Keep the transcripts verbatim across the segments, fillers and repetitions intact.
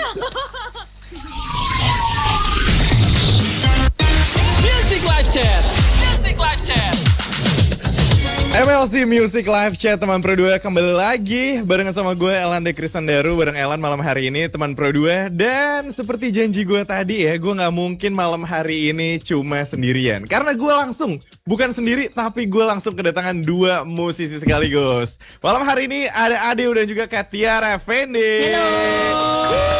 Music Live Chat. Music Live Chat. M L C Music Live Chat teman Pro dua kembali lagi barengan sama gue Elan De Kristandaru. Bareng Elan malam hari ini teman Pro dua. Dan seperti janji gue tadi ya, gue gak mungkin malam hari ini cuma sendirian. Karena gue langsung, bukan sendiri tapi gue langsung kedatangan dua musisi sekaligus. Malam hari ini ada Adeu dan juga Katiara Effendi. Halo.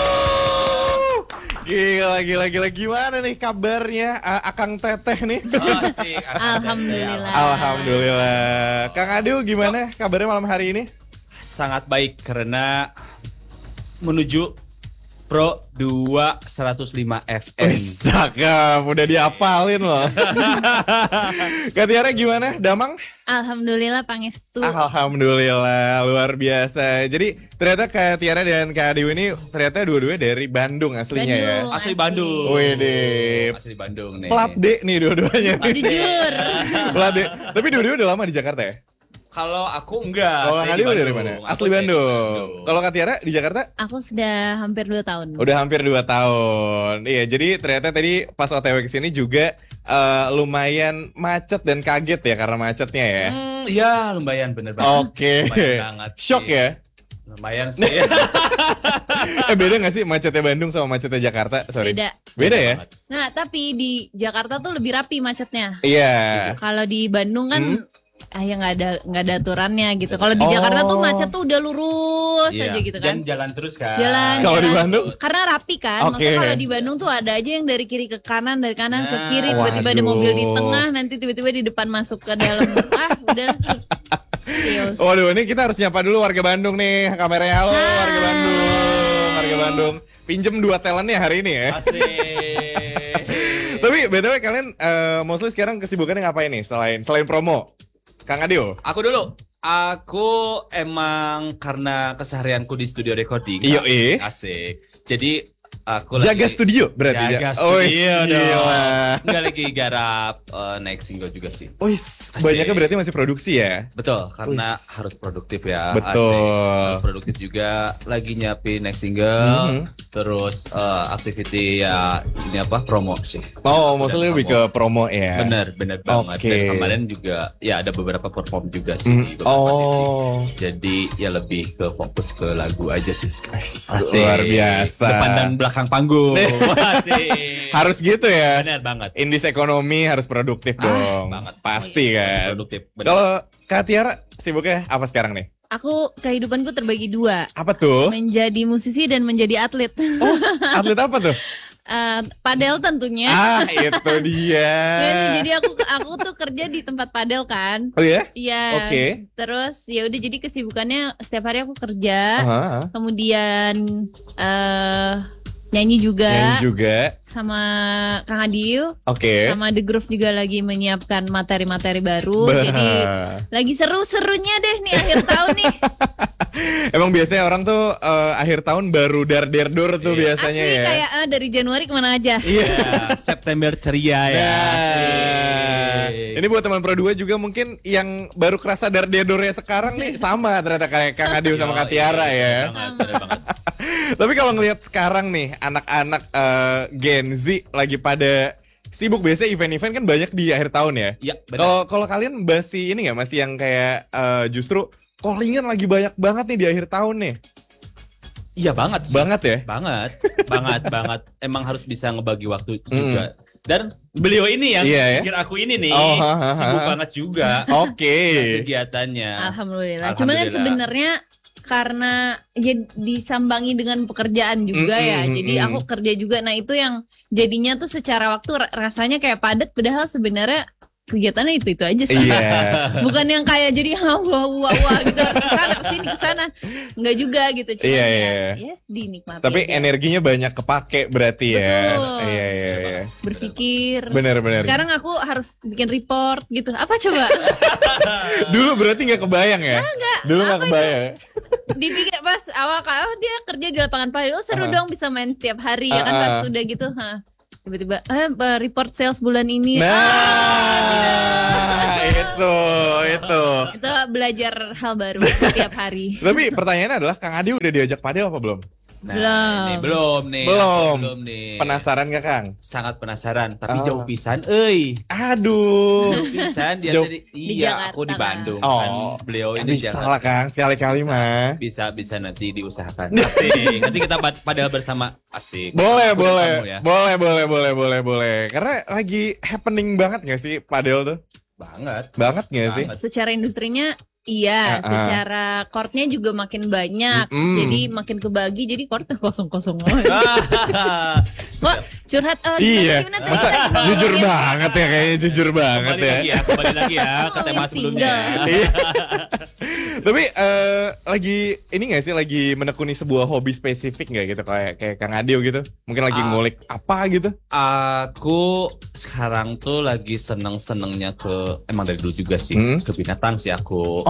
Gila, gila, gila. Gimana nih kabarnya uh, Akang Teteh nih? Oh, asik. Alhamdulillah. Alhamdulillah. Kang Adeu gimana kabarnya malam hari ini? Sangat baik karena menuju Pro dua seratus lima F M. Wih, cakep, udah diapalin loh. Katiara gimana, Damang? Alhamdulillah Pangestu. Alhamdulillah, luar biasa. Jadi ternyata Katiara dan Kak Adeu ini ternyata dua-duanya dari Bandung aslinya Bandung. ya. Asli Asli. Bandung. Wih deh, Asli Bandung nih. plat D nih dua-duanya. nih. Jujur. Plat D. Tapi dua-duanya udah lama di Jakarta ya? Kalau aku enggak. Kalau stay Kak di Adeu dari Bandung. mana? Aku Asli stay di Bandung. Kalau Katiara di Jakarta? Aku sudah hampir dua tahun. Udah hampir dua tahun. Iya, jadi ternyata tadi pas O T W kesini juga eh, lumayan macet dan kaget ya karena macetnya ya. Hmm, iya lumayan bener banget. Oke. Lumayan banget sih. Shock ya? Lumayan sih. Eh beda gak sih macetnya Bandung sama macetnya Jakarta? Sorry. Beda. Beda ya? banget. Nah, tapi di Jakarta tuh lebih rapi macetnya. Iya. Kalau di Bandung kan Hmm. ah ya nggak ada nggak ada aturannya gitu. Kalau di Oh. Jakarta tuh macet tuh udah lurus Iya. aja gitu kan. Dan jalan terus kan. Jalan. Kalau di jalan. Bandung? Karena rapi kan. Oke. Maksudnya kalau di Bandung tuh ada aja yang dari kiri ke kanan, dari kanan ke Nah, kiri, tiba-tiba ada waduh. mobil di tengah, nanti tiba-tiba di depan masuk ke dalam. Ah, udah. Chaos. Waduh, ini kita harus nyapa dulu warga Bandung nih. Kameranya halo Hai. warga Bandung. Warga Bandung. Pinjem dua talentnya hari ini ya. Asik. Tapi B T W kalian eh, mostly sekarang kesibukannya ngapain nih selain selain promo? Kang Adeu? Aku dulu. Aku emang karena keseharianku di studio recording. Iya, eh. Asik. Jadi aku Jaga lagi studio berarti jaga ya? Oh, studio dong. gila. Enggak lagi garap uh, next single juga sih. Wis, banyaknya berarti masih produksi ya? Betul, karena Wis. harus produktif ya. Betul. Asik. Harus produktif juga. Lagi nyiapin next single, Mhm. terus uh, activity ya ini apa promo sih. Oh, maksudnya lebih ke promo ya? Bener, bener banget. Oke. Dan kemarin juga ya ada beberapa perform juga sih. Mm, di beberapa oh. titik. Jadi ya lebih ke fokus ke lagu aja sih. Asik. Luar biasa. Depan dan belakang panggung. Asik. Harus gitu ya? Bener banget. Indis ekonomi harus produktif Ah, dong. banget. Pasti kan. Produktif. bener. Kalau Kak Tiara sibuknya apa sekarang nih? Aku kehidupanku terbagi dua, Apa tuh? menjadi musisi dan menjadi atlet. Oh, atlet apa tuh? Eh, padel tentunya. Ah, itu dia. Ya, jadi aku aku tuh kerja di tempat padel kan. Oh ya? Iya. Oke. Terus ya udah jadi kesibukannya setiap hari aku kerja. Aha. Kemudian eh nyanyi juga Nyanyi juga. sama Kang Adeu. Oke. Sama The Groove juga lagi menyiapkan materi-materi baru. Bah. Jadi lagi seru-serunya deh nih akhir tahun nih. Emang biasanya orang tuh eh, akhir tahun baru dar der dur tuh Iya. biasanya Asli ya. kayak ah, dari Januari kemana aja. Iya. Ya, September ceria ya. Nah, Asik. ini buat teman Pro dua juga mungkin yang baru kerasa dar der durnya sekarang nih sama ternyata kayak Kang Adeu sama Yo, Kak Tiara iya, ya. bener banget, bener banget. Tapi kalau ngelihat sekarang nih anak-anak eh, Gen Z lagi pada sibuk, biasanya event-event kan banyak di akhir tahun ya. Iya, bener. Kalau kalau kalian masih ini nggak, masih yang kayak eh, justru callingan lagi banyak banget nih di akhir tahun nih. Iya banget sih. Banget ya. Banget, banget, banget. Emang harus bisa ngebagi waktu juga. Dan beliau ini yang Iya, ya? pikir aku ini nih Oh, ha, ha, sibuk ha. banget juga Oke. kegiatannya. Alhamdulillah. Cuman kan Alhamdulillah. sebenarnya karena ya disambangi dengan pekerjaan juga Mm, ya. mm, Jadi mm. aku kerja juga. Nah, itu yang jadinya tuh secara waktu ra- rasanya kayak padat, padahal sebenarnya kegiatannya itu-itu aja sih. Iya. Bukan yang kayak jadi wah wah wah gitu harus kesana kesini kesana. Enggak juga gitu. Cuma Iya, ya, iya. ya dinikmati. Tapi aja. energinya banyak kepake berarti ya. Betul. Iya iya iya. Berpikir. Bener-bener. Sekarang aku harus bikin report gitu. Apa coba? Dulu berarti nggak kebayang ya? Dulu nggak kebayang. Dipikir pas awal kalau dia kerja di lapangan padel, oh seru Uh-huh. dong bisa main setiap hari ya kan. Uh-uh. Pas sudah gitu, ha. Tiba-tiba eh, report sales bulan ini. Nah, Ah, itu itu. itu belajar hal baru setiap hari. Tapi pertanyaannya adalah Kang Adi udah diajak padel apa belum? Nah, Belum. ini belum nih. Belum. aku Belum nih. Penasaran gak Kang? Sangat penasaran, tapi Oh. jauh pisan euy. Aduh. Jauh pisan dia Jauh- tadi. Di Iya, aku Jakarta, di kan? Bandung Oh, kan. Beliau Ya ini di bisa Jakarta. lah Kang, sekali-kali Bisa. mah. Bisa bisa nanti diusahakan. Asik. Nanti kita pad- padahal bersama asik. Boleh, Aku dan boleh, kamu ya. boleh, boleh, boleh, boleh, boleh. Karena lagi happening banget gak sih padel tuh? Banget. Banget gak sih? Banget. Secara industrinya iya, Ah, ah. secara chordnya juga makin banyak, Mm-mm. jadi makin kebagi, jadi chordnya kosong-kosong. Ah, Kok curhat? Oh, Iya, gimana tadi? masa Ngomongin- jujur banget ya, kayaknya jujur banget kembali ya. lagi ya, kembali lagi ya ke Oh, tema yang sebelumnya. single. Iya. Tapi eh, lagi ini gak sih lagi menekuni sebuah hobi spesifik gak gitu kayak kayak Kang Adio gitu? Mungkin lagi Ah. ngulik apa gitu? Aku sekarang tuh lagi seneng-senengnya ke emang dari dulu juga sih Hmm. ke binatang sih aku.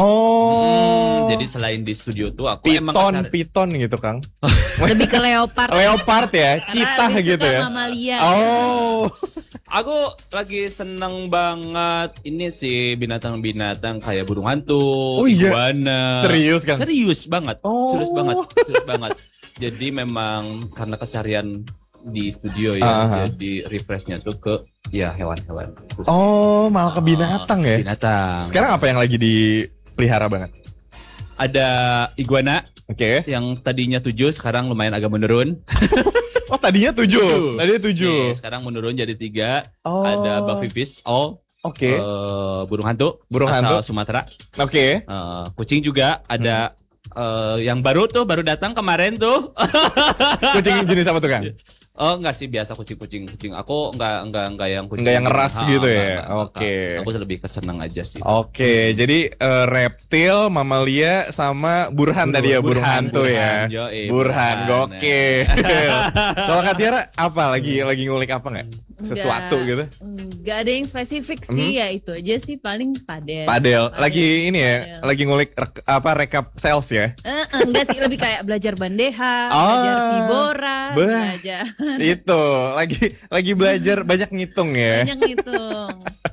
Oh. Hmm, jadi selain di studio tuh aku emang piton, kesar- piton gitu Kang. Lebih ke leopard. Leopard ya, Karena citah lebih gitu suka ya. mamalia. Oh. Aku lagi seneng banget ini sih binatang-binatang kayak burung hantu, Oh iya? iguana. Serius, Kang? Serius banget, Oh. serius banget, serius banget. Jadi memang karena keseharian di studio ya, Aha. jadi refreshnya tuh ke ya hewan-hewan. Terus, Oh, malah ke binatang ya. binatang. Sekarang apa yang lagi dipelihara banget? Ada iguana Oke. yang tadinya tujuh, sekarang lumayan agak menurun. Oh, tadinya tujuh. Tujuh. Tadinya tujuh. Nih, sekarang menurun jadi tiga. Oh. Ada buffyfish, oh, Oke. eh, burung hantu, Burung asal hantu. Sumatera. Oke. Eh, kucing juga ada eh, yang baru tuh baru datang kemarin tuh. Kucing jenis apa tuh, Kang? Oh enggak sih, biasa kucing-kucing kucing. Aku enggak enggak enggak yang kucing. Enggak yang ngeras Ah, gitu enggak, ya? enggak, enggak. Oke. Aku lebih kesenang aja sih. Oke, jadi eh, reptil, mamalia, sama burhan tadi ya, burung Burhan, hantu ya. burhan, yoi, Burhan, burhan. gokil. Kalau Kak Tiara apa lagi lagi ngulik apa nggak? Sesuatu Enggak. gitu? Enggak ada yang spesifik sih, ya itu aja sih paling padel. Padel. Lagi ini ya, Padel. lagi ngulik rek- apa rekap sales ya. Eh, eh, enggak sih, lebih kayak belajar bandeha, Ah, belajar vibora, bah. belajar Itu, lagi lagi belajar banyak ngitung ya. banyak ngitung.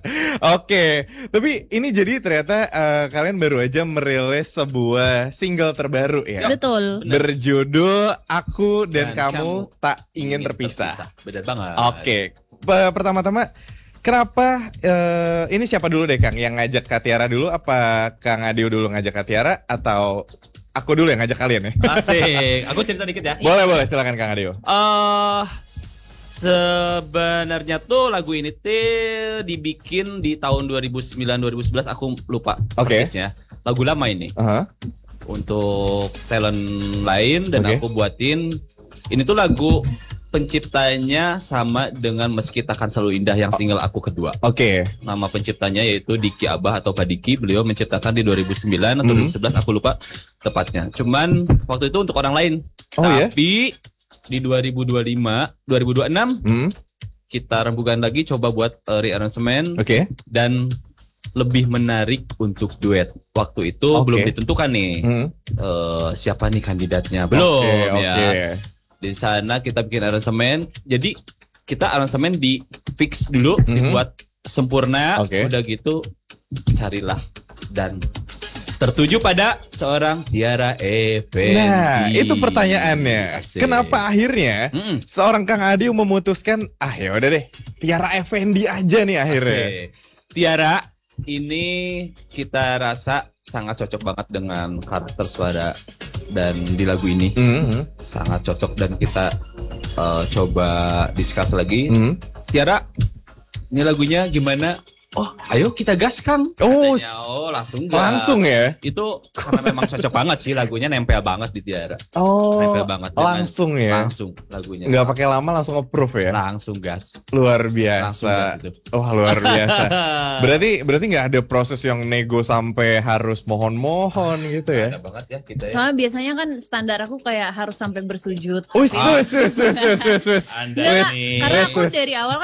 Oke, tapi ini jadi ternyata eh, kalian baru aja merilis sebuah single terbaru ya. Betul. Bener. Berjudul Aku dan, Dan Kamu, Kamu Tak Ingin Terpisah. Bener banget. Oke, Pe- pertama-tama kenapa eh, ini siapa dulu deh Kang yang ngajak Kak Tiara dulu? Apa Kang Adio dulu ngajak Kak Tiara atau aku dulu yang ngajak kalian ya? Asik. Aku cerita dikit ya. Boleh boleh silakan Kang Adio. Eh sebenarnya tuh lagu ini tuh dibikin di tahun dua ribu sembilan dua ribu sebelas, aku lupa Oke. persisnya. Lagu lama ini Aha. untuk talent lain dan Oke. aku buatin. Ini tuh lagu penciptanya sama dengan Meski Takkan Selalu Indah yang single aku kedua. Oke. Nama penciptanya yaitu Diki Abah atau Pak Diki. Beliau menciptakan di dua ribu sembilan atau Hmm. dua ribu sebelas, aku lupa tepatnya. Cuman waktu itu untuk orang lain. Oh ya? Tapi di dua ribu dua puluh lima, dua ribu dua puluh enam Hmm. kita rembukan lagi coba buat uh, rearrangement Oke. dan lebih menarik untuk duet. Waktu itu Oke. belum ditentukan nih Hmm. eh, siapa nih kandidatnya. Belum Oke, ya. oke. Di sana kita bikin aransemen. Jadi kita aransemen di fix dulu, Mhm. dibuat sempurna. Oke. Udah gitu carilah dan tertuju pada seorang Tiara Effendi. Nah, itu pertanyaannya. Asik. Kenapa akhirnya Mm-mm. seorang Kang Adio memutuskan ah ya udah deh Tiara Effendi aja nih akhirnya. Asik. Tiara ini kita rasa sangat cocok banget dengan karakter suara dan di lagu ini Hmm. sangat cocok dan kita uh, coba discuss lagi. Hmm. Tiara, ini lagunya gimana? Oh, ayo kita gas Kang. Oh, Katanya, oh langsung gas. langsung ya? Itu karena memang cocok banget sih lagunya, nempel banget di Tiara. Oh, Nempel banget dengan- langsung ya? Langsung lagunya. Nggak pakai lama langsung approve ya? Langsung gas. Luar Langsung biasa. gas itu. Wah, luar biasa. Berarti berarti nggak ada proses yang nego sampai harus mohon-mohon gitu ya? Ada banget ya kita ya. Soalnya biasanya kan standar aku kayak harus sampai bersujud. Wis, wis, wis, wis, wis, wis, wis. Anda Iya, Kak. nih. Karena Wes, aku wes. dari awal kan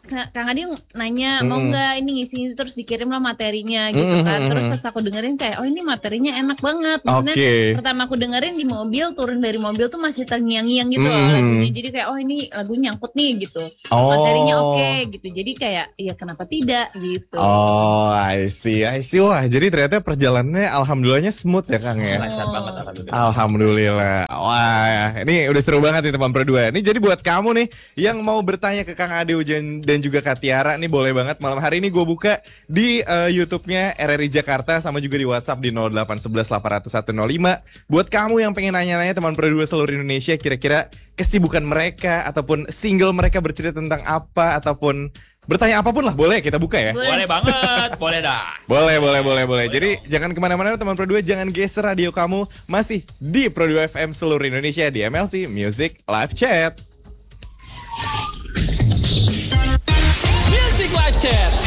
Ka- Kang Adi nanya mau Mm-mm. nggak ini ngisi terus dikirim lah materinya gitu kan. Mm-mm. Terus pas aku dengerin kayak oh ini materinya enak banget. Maksudnya Oke. pertama aku dengerin di mobil, turun dari mobil tuh masih terngiang-ngiang gitu loh Mm-mm. lagunya. Jadi kayak oh ini lagu nyangkut nih gitu. Oh. Materinya oke gitu. Jadi kayak ya kenapa tidak gitu. Oh, I see, I see. Wah, jadi ternyata perjalanannya alhamdulillahnya smooth ya Kang ya. Lancar banget alhamdulillah. Alhamdulillah. Wah, ini udah seru banget nih teman berdua. Ini jadi buat kamu nih yang mau bertanya ke Kang Ade Ujan dan juga Kak Tiara nih boleh banget. Malam hari ini gue buka di uh, YouTube-nya R R I Jakarta sama juga di WhatsApp di nol delapan satu satu delapan nol satu nol lima. Buat kamu yang pengen nanya-nanya teman berdua seluruh Indonesia kira-kira kesibukan mereka ataupun single mereka bercerita tentang apa ataupun bertanya apapun lah boleh kita buka ya. Boleh. Boleh banget, boleh dah. Boleh, boleh, boleh, boleh. Jadi jangan kemana-mana teman Pro dua, jangan geser radio kamu. Masih di Pro dua F M seluruh Indonesia di M L C Music Live Chat. Music Live Chat.